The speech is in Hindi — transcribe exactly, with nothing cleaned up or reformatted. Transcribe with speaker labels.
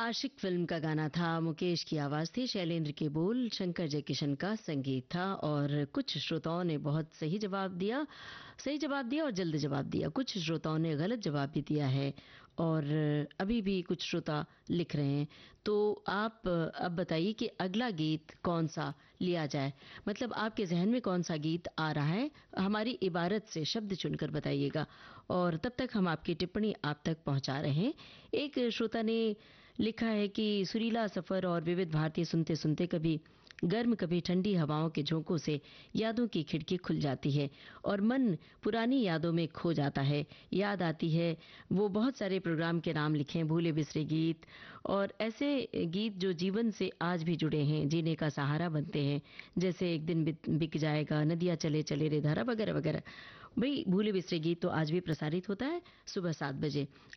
Speaker 1: आशिक फिल्म का गाना था, मुकेश की आवाज थी, शैलेंद्र के बोल, शंकर जयकिशन का संगीत था। और कुछ श्रोताओं ने बहुत सही जवाब दिया सही जवाब दिया और जल्द जवाब दिया। कुछ श्रोताओं ने गलत जवाब भी दिया है और अभी भी कुछ श्रोता लिख रहे हैं। तो आप अब बताइए कि अगला गीत कौन सा लिया जाए, मतलब आपके जहन में कौन सा गीत आ रहा है, हमारी इबारत से शब्द चुनकर बताइएगा और तब तक हम आपकी टिप्पणी आप तक पहुंचा रहे हैं। एक श्रोता ने लिखा है कि सुरीला सफर और विविध भारतीय सुनते सुनते कभी गर्म कभी ठंडी हवाओं के झोंकों से यादों की खिड़की खुल जाती है और मन पुरानी यादों में खो जाता है। याद आती है वो बहुत सारे प्रोग्राम के नाम लिखे हैं, भूले बिसरे गीत और ऐसे गीत जो जीवन से आज भी जुड़े हैं, जीने का सहारा बनते हैं, जैसे एक दिन बिक जाएगा, नदियां चले चले रे धारा वगैरह वगैरह। भाई भूले बिसरे गीत तो आज भी प्रसारित होता है सुबह सात बजे।